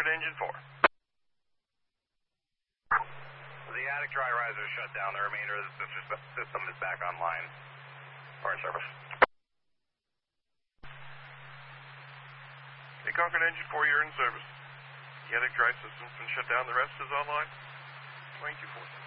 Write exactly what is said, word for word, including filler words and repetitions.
Concord Engine four. The attic dry riser is shut down. The remainder of the system is back online for in service. Hey, Concord Engine four, you're in service. The attic dry system's been shut down. The rest is online. twenty-two four.